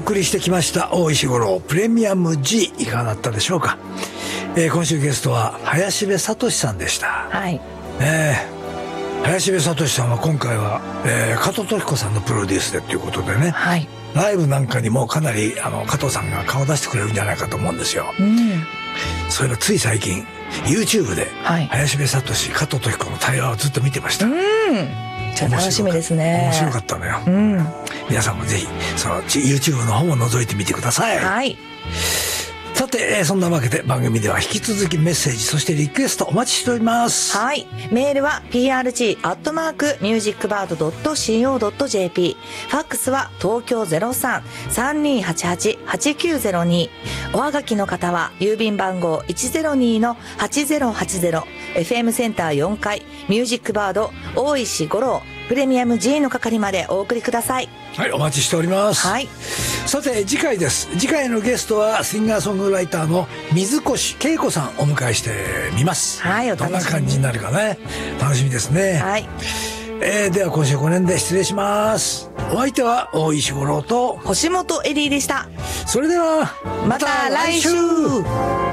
送りしてきました大石五郎プレミアム G、 いかがだったでしょうか。今週ゲストは林部聡さんでした。 はい。 林部聡さんは今回は、加藤登紀子さんのプロデュースでということでね、 はい、 ライブなんかにもかなり加藤さんが顔出してくれるんじゃないかと思うんですよ。そういえばつい最近 YouTube で林部聡、加藤登紀子の対話をずっと見てました。 じゃあ楽しみですね。 面白かったのよ。皆さんもぜひその YouTube の方も覗いてみてください。 はい。 さて、そんなわけで番組では引き続きメッセージ、そしてリクエストお待ちしております。 はい。メールは prg@musicbird.co.jp、 ファックスは東京 03-3288-8902、 おはがきの方は郵便番号 102-8080、 FM センター4階ミュージックバード大石五郎プレミアム G の係までお送りください。 はい、お待ちしております。 はい。 さて次回です。次回のゲストはシンガーソングライターの水越恵子さんをお迎えしてみます。 はい、お楽しみに。 どんな感じになるかね、楽しみですね。 はい。 では今週この辺で失礼します。お相手は大石五郎と星本エリーでした。 それではまた来週。